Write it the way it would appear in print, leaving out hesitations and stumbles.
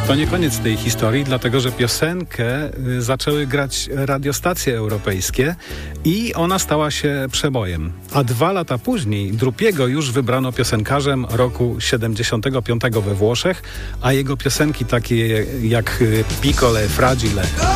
To nie koniec tej historii, dlatego że piosenkę zaczęły grać radiostacje europejskie i ona stała się przebojem. A 2 lata później Drupiego już wybrano piosenkarzem roku 75 we Włoszech, a jego piosenki takie jak Piccole, Fragile